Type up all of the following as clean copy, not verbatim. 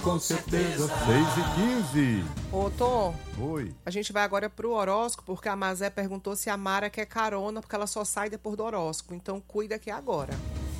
Com certeza. 6h15. Ô, Tom. Oi. A gente vai agora pro horóscopo, porque a Mazé perguntou se a Mara quer carona, porque ela só sai depois do horóscopo. Então, cuida que é agora.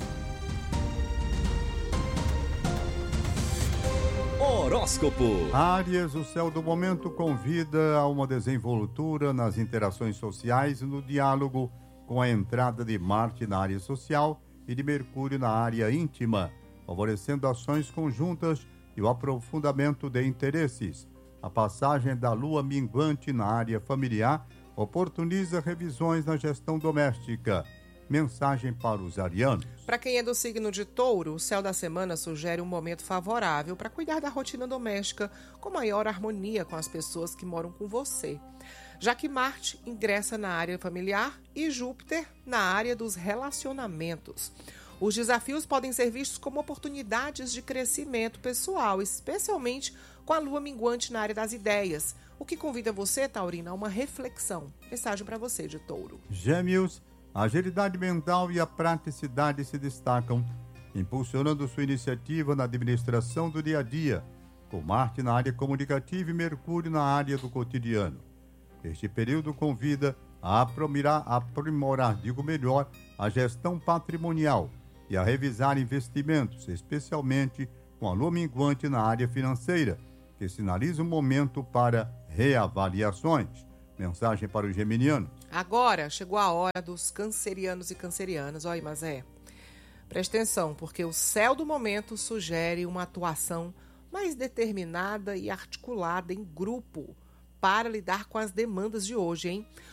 Horóscopo. Áries, o céu do momento convida a uma desenvoltura nas interações sociais e no diálogo com a entrada de Marte na área social e de Mercúrio na área íntima, favorecendo ações conjuntas e o aprofundamento de interesses. A passagem da lua minguante na área familiar oportuniza revisões na gestão doméstica. Mensagem para os arianos. Para quem é do signo de Touro, o céu da semana sugere um momento favorável para cuidar da rotina doméstica com maior harmonia com as pessoas que moram com você, já que Marte ingressa na área familiar e Júpiter na área dos relacionamentos. Os desafios podem ser vistos como oportunidades de crescimento pessoal, especialmente com a lua minguante na área das ideias, o que convida você, Taurina, a uma reflexão. Mensagem para você de Touro. Gêmeos, a agilidade mental e a praticidade se destacam, impulsionando sua iniciativa na administração do dia a dia, com Marte na área comunicativa e Mercúrio na área do cotidiano. Este período convida a aprimorar a gestão patrimonial e a revisar investimentos, especialmente com a lua minguante na área financeira, que sinaliza um momento para reavaliações. Mensagem para os geminianos. Agora chegou a hora dos cancerianos e cancerianas. Olha, mas preste atenção, porque o céu do momento sugere uma atuação mais determinada e articulada em grupo para lidar com as demandas de hoje, hein?